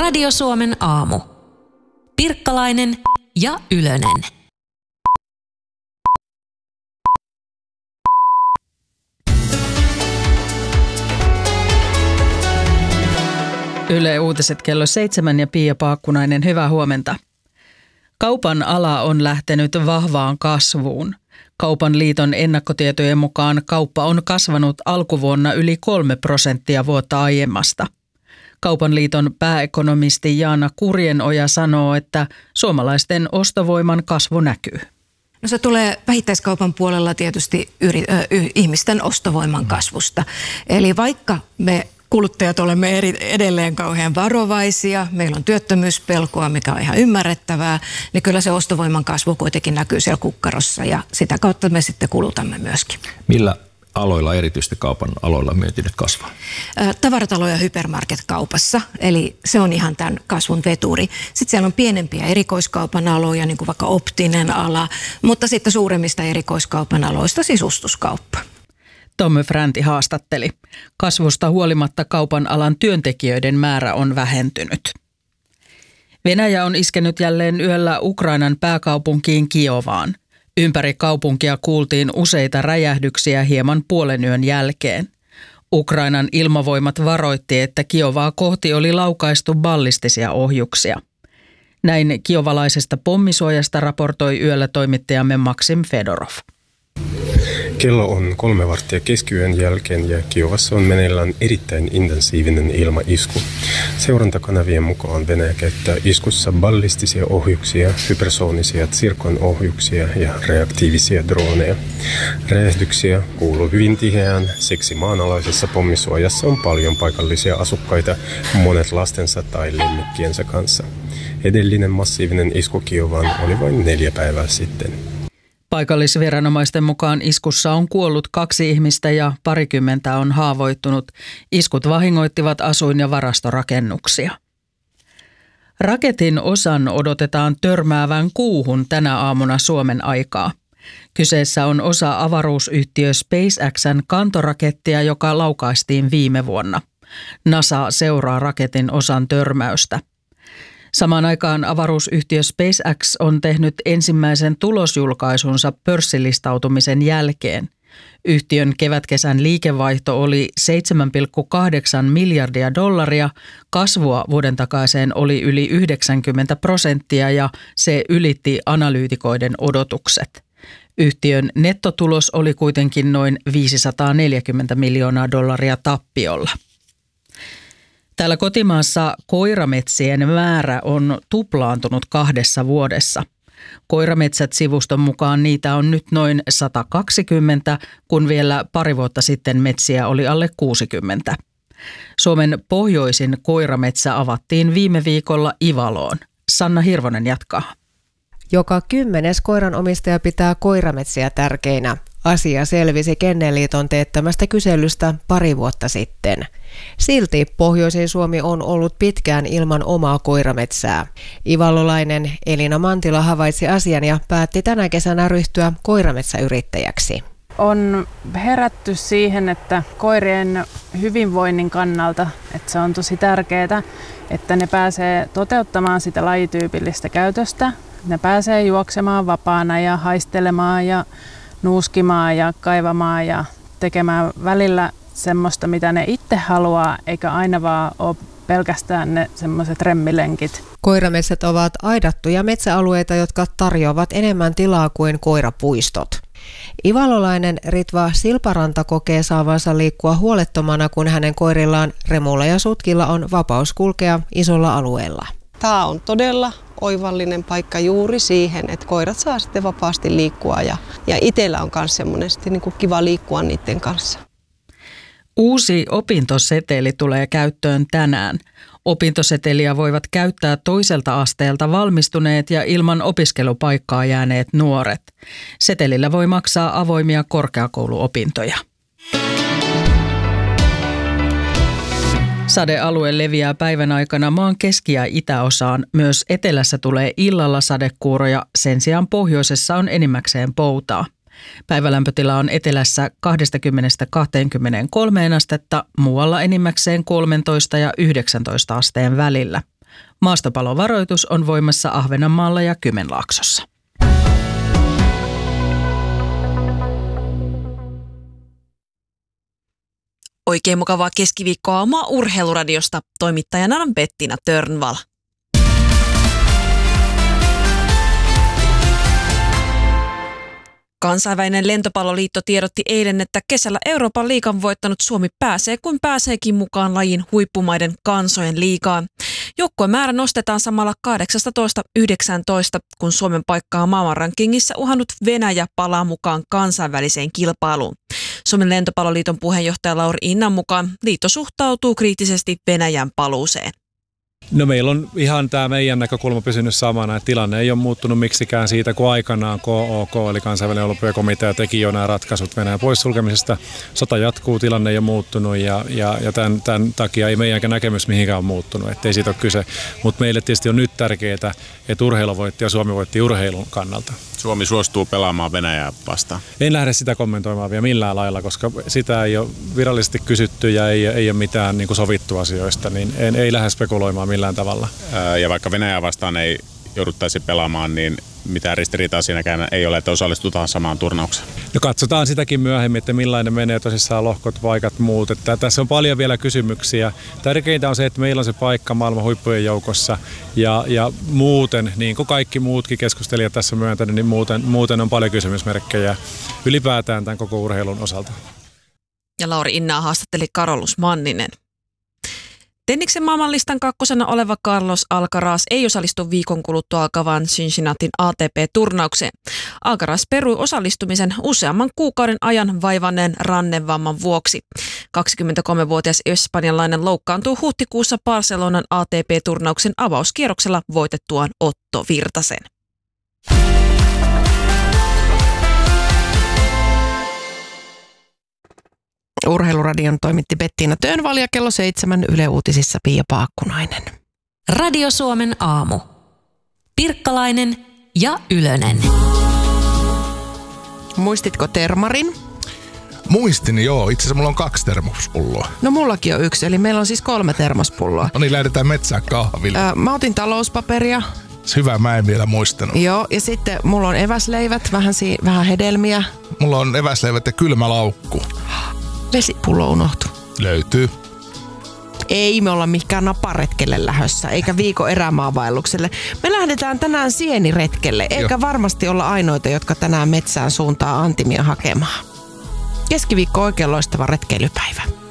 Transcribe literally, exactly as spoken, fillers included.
Radio Suomen aamu. Pirkkalainen ja Ylönen. Yle Uutiset kello seitsemän ja Pia Paakkunainen, hyvää huomenta. Kaupan ala on lähtenyt vahvaan kasvuun. Kaupan liiton ennakkotietojen mukaan kauppa on kasvanut alkuvuonna yli kolme prosenttia vuotta aiemmasta. Kaupan liiton pääekonomisti Jaana Kurjenoja sanoo, että suomalaisten ostovoiman kasvu näkyy. No se tulee vähittäiskaupan puolella tietysti yri, ö, y, ihmisten ostovoiman kasvusta. Eli vaikka me kuluttajat olemme eri, edelleen kauhean varovaisia, meillä on työttömyyspelkoa, mikä on ihan ymmärrettävää, niin kyllä se ostovoiman kasvu kuitenkin näkyy siellä kukkarossa ja sitä kautta me sitten kulutamme myöskin. Millä aloilla, erityisesti kaupan aloilla, myynti nyt kasvaa? Tavaratalo- ja hypermarket-kaupassa, eli se on ihan tämän kasvun veturi. Sitten siellä on pienempiä erikoiskaupan aloja, niin kuin vaikka optinen ala, mutta sitten suuremmista erikoiskaupan aloista sisustuskauppa. Tommy Fränti haastatteli. Kasvusta huolimatta kaupan alan työntekijöiden määrä on vähentynyt. Venäjä on iskenyt jälleen yöllä Ukrainan pääkaupunkiin Kiovaan. Ympäri kaupunkia kuultiin useita räjähdyksiä hieman puolen yön jälkeen. Ukrainan ilmavoimat varoitti, että Kiovaa kohti oli laukaistu ballistisia ohjuksia. Näin kiovalaisesta pommisuojasta raportoi yöllä toimittajamme Maksim Fedorov. Kello on kolme varttia keskiyön jälkeen ja Kiovassa on meneillään erittäin intensiivinen ilmaisku. Seurantakanavien mukaan Venäjä käyttää iskussa ballistisia ohjuksia, hypersoonisia tsirkon ohjuksia ja reaktiivisia droneja. Räjähdyksiä kuuluu hyvin tiheään, siksi maanalaisessa pommisuojassa on paljon paikallisia asukkaita, monet lastensa tai lemmikkiensä kanssa. Edellinen massiivinen isku Kiovaan oli vain neljä päivää sitten. Paikallisviranomaisten mukaan iskussa on kuollut kaksi ihmistä ja parikymmentä on haavoittunut. Iskut vahingoittivat asuin- ja varastorakennuksia. Raketin osan odotetaan törmäävän kuuhun tänä aamuna Suomen aikaa. Kyseessä on osa avaruusyhtiö SpaceXn kantorakettia, joka laukaistiin viime vuonna. NASA seuraa raketin osan törmäystä. Samaan aikaan avaruusyhtiö SpaceX on tehnyt ensimmäisen tulosjulkaisunsa pörssilistautumisen jälkeen. Yhtiön kevätkesän liikevaihto oli seitsemän pilkku kahdeksan miljardia dollaria, kasvua vuoden takaiseen oli yli yhdeksänkymmentä prosenttia ja se ylitti analyytikoiden odotukset. Yhtiön nettotulos oli kuitenkin noin viisisataaneljäkymmentä miljoonaa dollaria tappiolla. Täällä kotimaassa koirametsien määrä on tuplaantunut kahdessa vuodessa. Koirametsät-sivuston mukaan niitä on nyt noin sata kaksikymmentä, kun vielä pari vuotta sitten metsiä oli alle kuusikymmentä. Suomen pohjoisin koirametsä avattiin viime viikolla Ivaloon. Sanna Hirvonen jatkaa. Joka kymmenes koiranomistaja pitää koirametsiä tärkeinä. Asia selvisi Kennelliiton teettämästä kyselystä pari vuotta sitten. Silti pohjoisin Suomi on ollut pitkään ilman omaa koirametsää. Ivalolainen Elina Mantila havaitsi asian ja päätti tänä kesänä ryhtyä koirametsäyrittäjäksi. On herätty siihen, että koirien hyvinvoinnin kannalta, että se on tosi tärkeää, että ne pääsee toteuttamaan sitä lajityypillistä käytöstä. Ne pääsee juoksemaan vapaana ja haistelemaan ja nuuskimaan ja kaivamaan ja tekemään välillä semmoista, mitä ne itse haluaa, eikä aina vaan ole pelkästään ne semmoiset remmilenkit. Koirametsät ovat aidattuja metsäalueita, jotka tarjoavat enemmän tilaa kuin koirapuistot. Ivalolainen Ritva Silparanta kokee saavansa liikkua huolettomana, kun hänen koirillaan Remulla ja Sutkilla on vapaus kulkea isolla alueella. Tämä on todella oivallinen paikka juuri siihen, että koirat saa sitten vapaasti liikkua ja, ja itsellä on myös semmoinen sitten niin kuin kiva liikkua niiden kanssa. Uusi opintoseteli tulee käyttöön tänään. Opintoseteliä voivat käyttää toiselta asteelta valmistuneet ja ilman opiskelupaikkaa jääneet nuoret. Setelillä voi maksaa avoimia korkeakouluopintoja. Sadealue leviää päivän aikana maan keski- ja itäosaan. Myös etelässä tulee illalla sadekuuroja, sen sijaan pohjoisessa on enimmäkseen poutaa. Päivälämpötila on etelässä kaksikymmentä kaksikymmentäkolme astetta, muualla enimmäkseen kolmetoista ja yhdeksäntoista asteen välillä. Maastopalovaroitus on voimassa Ahvenanmaalla ja Kymenlaaksossa. Oikein mukavaa keskiviikkoa omaa Urheiluradiosta. Toimittajana on Bettina Törnvall. Kansainvälinen lentopalloliitto tiedotti eilen, että kesällä Euroopan liigan voittanut Suomi pääsee kuin pääseekin mukaan lajin huippumaiden kansojen liigaan. Joukkueen määrä nostetaan samalla kahdeksastatoista yhdeksäntoista, kun Suomen paikkaa maailmanrankingissa uhannut Venäjä palaa mukaan kansainväliseen kilpailuun. Suomen lentopalloliiton puheenjohtaja Lauri Innan mukaan liitto suhtautuu kriittisesti Venäjän paluuseen. No meillä on ihan tämä meidän näkökulma pysynyt samana, että tilanne ei ole muuttunut miksikään siitä, kun aikanaan K O K, eli kansainvälinen olympiakomitea, teki jo nämä ratkaisut Venäjän poissulkemisesta. Sota jatkuu, tilanne ei ole muuttunut ja, ja, ja tämän, tämän takia ei meidänkään näkemys mihinkään ole muuttunut, ettei siitä ole kyse. Mutta meille tietysti on nyt tärkeää, että urheilu voitti ja Suomi voitti urheilun kannalta. Suomi suostuu pelaamaan Venäjää vastaan. En lähde sitä kommentoimaan vielä millään lailla, koska sitä ei ole virallisesti kysytty ja ei, ei ole mitään niin kuin sovittu asioista, niin en, ei lähde spekuloimaan millään tavalla. Ää, ja vaikka Venäjää vastaan ei jouduttaisi pelaamaan, niin mitään ristiriitaa siinäkään ei ole, että osallistutaan samaan turnaukseen. No katsotaan sitäkin myöhemmin, että millainen menee tosissaan lohkot, paikat, muut. Että tässä on paljon vielä kysymyksiä. Tärkeintä on se, että meillä on se paikka maailman huippujen joukossa ja, ja muuten, niin kuin kaikki muutkin keskustelijat tässä myöntänyt, niin muuten, muuten on paljon kysymysmerkkejä ylipäätään tämän koko urheilun osalta. Ja Lauri Innaa haastatteli Carlos Manninen. Tenniksen maailmanlistan kakkosena oleva Carlos Alcaraz ei osallistu viikon kuluttua alkavaan Cincinnatin A T P-turnaukseen. Alcaraz perui osallistumisen useamman kuukauden ajan vaivanneen rannevamman vuoksi. kaksikymmentäkolmevuotias espanjalainen loukkaantuu huhtikuussa Barcelonan A T P-turnauksen avauskierroksella voitettuaan Otto Virtasen. Urheiluradion toimitti Bettina Törnvall ja kello seitsemän Yle Uutisissa Pia Paakkunainen. Radio Suomen aamu. Pirkkalainen ja Ylönen. Muistitko termarin? Muistin, joo. Itse asiassa mulla on kaksi termospulloa. No mullakin on yksi, eli meillä on siis kolme termospulloa. No niin, lähdetään metsään kahville. Öö, mä otin talouspaperia. Hyvä, mä en vielä muistanut. Joo, ja sitten mulla on eväsleivät, vähän, si- vähän hedelmiä. Mulla on eväsleivät ja kylmä laukku. Vesipullo unohtui. Löytyy. Ei me olla mikään naparetkelle lähössä, eikä viikon erämaavaellukselle. Me lähdetään tänään sieniretkelle, eikä Joo. varmasti olla ainoita, jotka tänään metsään suuntaa antimia hakemaan. Keskiviikko oikein loistava retkeilypäivä.